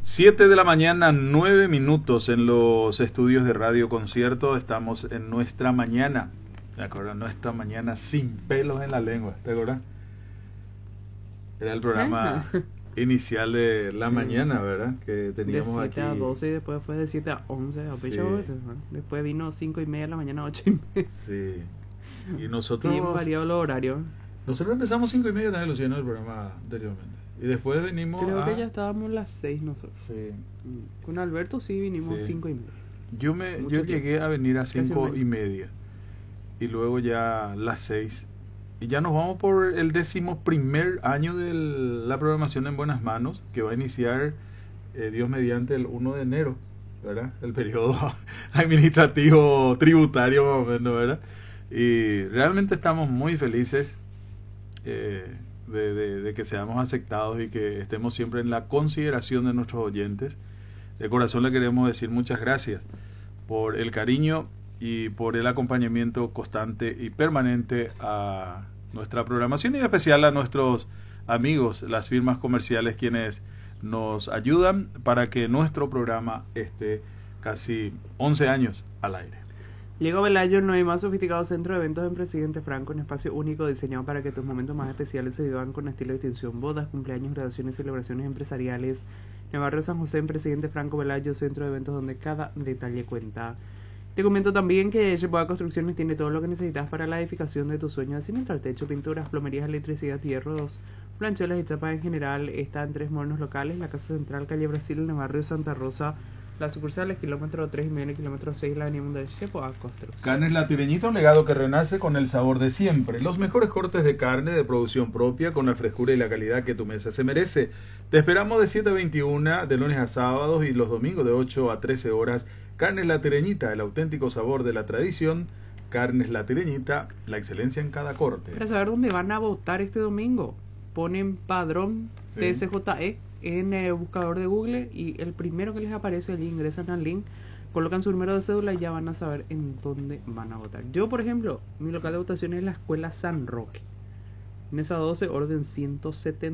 7 de la mañana, 9 minutos en los estudios de Radio Concierto. Estamos en nuestra mañana. ¿Te acuerdas? Nuestra mañana sin pelos en la lengua. ¿Te acuerdas? Era el programa inicial de la mañana, ¿verdad? Que teníamos de 7 aquí. a 12 y después fue de 7 a 11. Sí. Después vino 5 y media de la mañana, 8 y media. Sí. Y nosotros. Bien variado los horarios. Nosotros empezamos 5 y media también, Luciano, el programa anteriormente. Y después venimos. Creo que ya estábamos las 6 nosotros. Sí. Con Alberto sí vinimos 5 y media. Yo llegué a venir a 5 y media. Y luego ya las 6. Y ya nos vamos por el 11º año de la programación en Buenas Manos, que va a iniciar, Dios mediante, el 1 de enero, ¿verdad? El periodo administrativo tributario, más o menos, ¿verdad? Y realmente estamos muy felices de que seamos aceptados y que estemos siempre en la consideración de nuestros oyentes. De corazón le queremos decir muchas gracias por el cariño y por el acompañamiento constante y permanente a nuestra programación, y en especial a nuestros amigos, las firmas comerciales, quienes nos ayudan para que nuestro programa esté casi 11 años al aire. Llegó Velayo, el nuevo y más sofisticado centro de eventos en Presidente Franco, un espacio único diseñado para que tus momentos más especiales se vivan con estilo de distinción: bodas, cumpleaños, graduaciones, celebraciones empresariales. En el barrio San José, en Presidente Franco, Velayo, centro de eventos donde cada detalle cuenta. Te comento también que Yepoa Construcciones tiene todo lo que necesitas para la edificación de tus sueños: cimiento al techo, pinturas, plomerías, electricidad, hierros, planchuelas y chapas en general. Está en 3 modernos locales: la Casa Central, calle Brasil, en el barrio Santa Rosa. La sucursal es kilómetro 3 y medio, kilómetro 6, la avenida Mundial de Yepoa Construcciones. Carnes La Tireñita, un legado que renace con el sabor de siempre. Los mejores cortes de carne de producción propia, con la frescura y la calidad que tu mesa se merece. Te esperamos de 7 a 21, de lunes a sábados, y los domingos de 8 a 13 horas. Carnes La Tireñita, el auténtico sabor de la tradición. Carnes La Tireñita, la excelencia en cada corte. Para saber dónde van a votar este domingo, ponen Padrón TSJE en el buscador de Google, y el primero que les aparece allí, ingresan al link, colocan su número de cédula y ya van a saber en dónde van a votar. Yo, por ejemplo, mi local de votación es la Escuela San Roque, mesa 12, orden 170.